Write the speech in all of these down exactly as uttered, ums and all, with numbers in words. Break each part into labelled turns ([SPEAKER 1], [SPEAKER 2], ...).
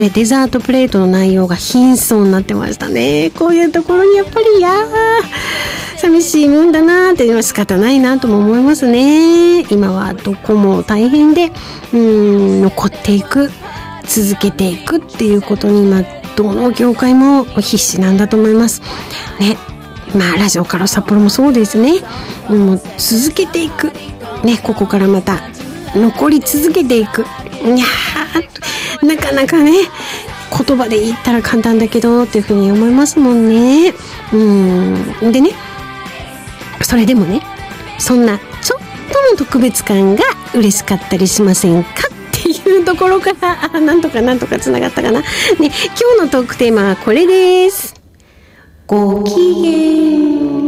[SPEAKER 1] デザートプレートの内容が貧相になってましたね。こういうところにやっぱりいやー寂しいもんだなーっていうのは仕方ないなとも思いますね。今はどこも大変で、うーん残っていく、続けていくっていうことに、まあ、どの業界も必死なんだと思いますね。まあラジオから札幌もそうですね。もう続けていくね、ここからまた残り続けていく。いやーなかなかね言葉で言ったら簡単だけどっていうふうに思いますもんね。うんでね、それでもね、そんなちょっとの特別感が嬉しかったりしませんかっていうところから、あ、なんとかなんとかつながったかなね。今日のトークテーマはこれです。ご機嫌。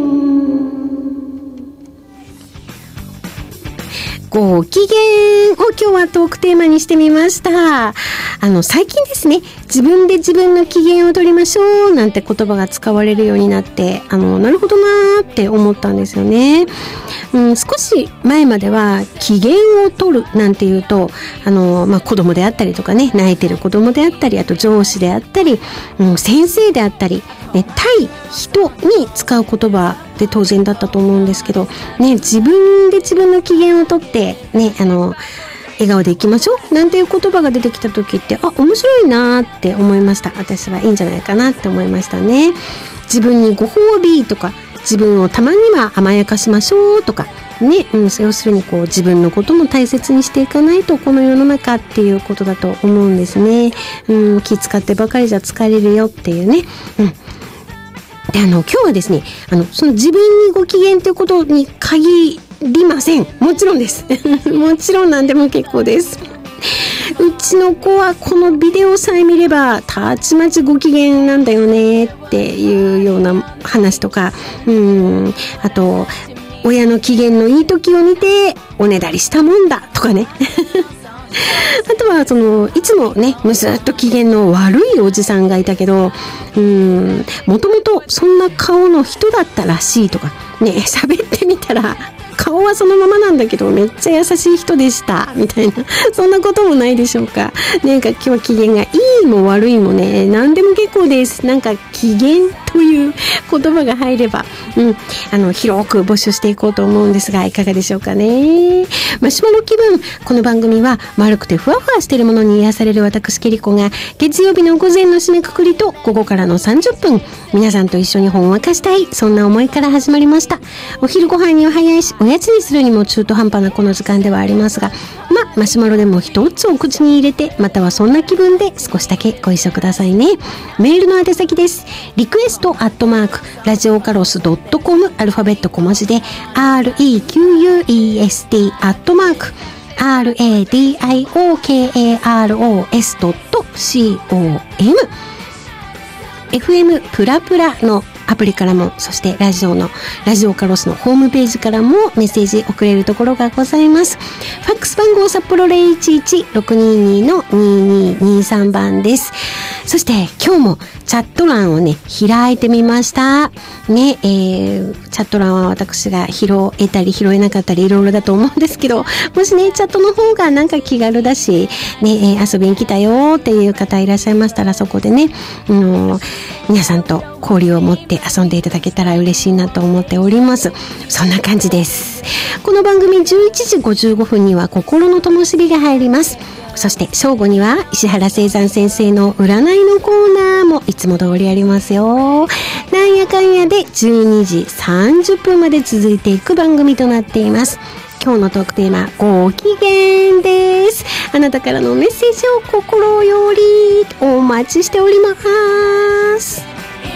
[SPEAKER 1] ご機嫌を今日はトークテーマにしてみました。あの最近ですね、自分で自分の機嫌を取りましょうなんて言葉が使われるようになって、あのなるほどなーって思ったんですよね。うん、少し前までは機嫌を取るなんていうと、あの、まあ、子供であったりとかね、泣いてる子供であったり、あと上司であったり、うん、先生であったり、ね、対人に使う言葉で当然だったと思うんですけど、ね、自分で自分の機嫌を取って、ね、あの、笑顔でいきましょうなんていう言葉が出てきた時って、あ、面白いなーって思いました。私はいいんじゃないかなって思いましたね。自分にご褒美とか、自分をたまには甘やかしましょうとかね、うん、要するにこう自分のことも大切にしていかないとこの世の中っていうことだと思うんですね。うん、気使ってばかりじゃ疲れるよっていうね。うん。で、あの今日はですね、あのその自分にご機嫌ということに限りません。もちろんですもちろん何でも結構です。うちの子はこのビデオさえ見ればたちまちご機嫌なんだよねっていうような話とか、うーん、あと親の機嫌のいい時を見ておねだりしたもんだとかねあとはそのいつもねむずっと機嫌の悪いおじさんがいたけど、うーん、もともとそんな顔の人だったらしいとかね、喋ってみたら顔はそのままなんだけどめっちゃ優しい人でしたみたいな、そんなこともないでしょうか。なんか今日は機嫌がいいも悪いもね、何でも結構です。なんか機嫌という言葉が入れば、うん、あの広く募集していこうと思うんですが、いかがでしょうかね。マシュマロ気分。この番組は丸くてふわふわしているものに癒される私ケリコが、月曜日の午前の締めくくりと午後からのさんじゅっぷん、皆さんと一緒にほんわかしたい、そんな思いから始まりました。お昼ご飯には早いし、おやつにするにも中途半端なこの時間ではありますが、ま、マシュマロでも一つお口に入れて、またはそんな気分で少しだけご一緒くださいね。メールの宛先です。リクエストアットマークラジオカロスドットコム、アルファベット小文字で アールイーキューユーイーエスティー アットマーク アールエーディーアイオーケーエーアールオーエスドットコム エフエム プラプラのアプリからも、そしてラジオのラジオカロスのホームページからもメッセージ送れるところがございます。ファックス番号札幌 ゼロいちいち ろくにーにー のにーにーにーさん 番です。そして今日もチャット欄をね開いてみましたね。えー、チャット欄は私が拾えたり拾えなかったりいろいろだと思うんですけど、もしねチャットの方がなんか気軽だしね、えー、遊びに来たよっていう方いらっしゃいましたら、そこでね、うん、皆さんと交流を持って遊んでいただけたら嬉しいなと思っております。そんな感じです。この番組じゅういちじごじゅうごふんには心の灯火が入ります。そして正午には石原聖山先生の占いのコーナーもいつも通りありますよ。なんやかんやでじゅうにじさんじゅっぷんまで続いていく番組となっています。今日のトークテーマ、ご機嫌です。あなたからのメッセージを心よりお待ちしております。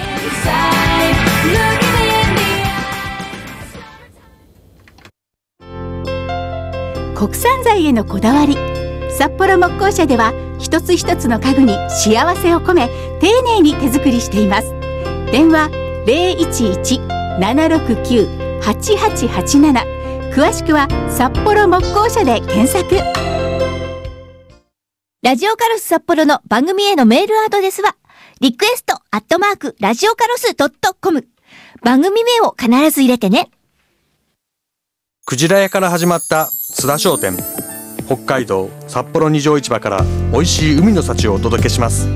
[SPEAKER 2] 国産材へのこだわり、札幌木工社では一つ一つの家具に幸せを込め丁寧に手作りしています。電話 ゼロいちいち ななろくきゅう はちはちはちなな、詳しくは札幌木工社で検索。
[SPEAKER 3] ラジオカロス札幌の番組へのメールアドレスはリクエストアットマークラジオカロスドットコム、番組名を必ず入れてね。
[SPEAKER 4] クジラ屋から始まった津田商店。 北海道札幌二条市場から美味しい海の幸をお届けします。